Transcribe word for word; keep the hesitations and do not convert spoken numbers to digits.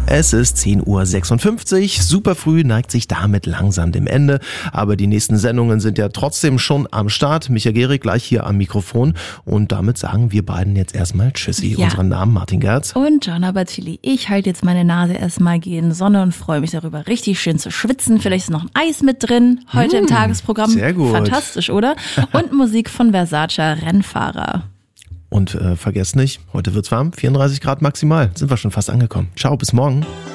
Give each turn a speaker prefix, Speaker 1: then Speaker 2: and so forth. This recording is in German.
Speaker 1: Es ist zehn Uhr sechsundfünfzig, super früh, neigt sich damit langsam dem Ende, aber die nächsten Sendungen sind ja trotzdem schon am Start. Micha Gehrig gleich hier am Mikrofon und damit sagen wir beiden jetzt erstmal Tschüssi.
Speaker 2: Ja.
Speaker 1: Unseren Namen Martin Gerz.
Speaker 2: Und Gianna Battili. Ich halte jetzt meine Nase erstmal gegen Sonne und freue mich darüber, richtig schön zu schwitzen. Vielleicht ist noch ein Eis mit drin, heute mmh, im Tagesprogramm.
Speaker 1: Sehr gut.
Speaker 2: Fantastisch, oder? Und Musik von Versace, Rennfahrer.
Speaker 1: Und äh, vergesst nicht, heute wird's warm, vierunddreißig Grad maximal. Sind wir schon fast angekommen. Ciao, bis morgen.